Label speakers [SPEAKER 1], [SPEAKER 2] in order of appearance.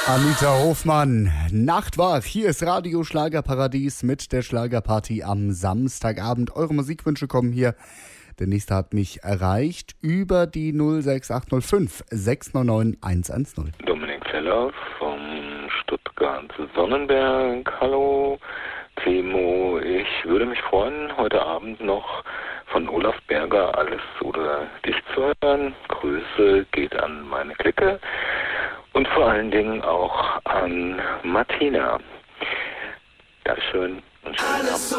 [SPEAKER 1] Anita Hofmann, Nachtwach. Hier ist Radio Schlagerparadies mit der Schlagerparty am Samstagabend. Eure Musikwünsche kommen hier. Der nächste hat mich erreicht über die 06805 699 110.
[SPEAKER 2] Dominik Zeller vom Stuttgart Sonnenberg. Hallo Timo, ich würde mich freuen, heute Abend noch von Olaf Berger Alles oder dich zu hören. Grüße geht an meine Clique und vor allen Dingen auch an Martina. Dankeschön und schönen Abend.